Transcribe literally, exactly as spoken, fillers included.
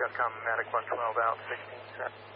Just come, Medic one twelve out, sixteen set.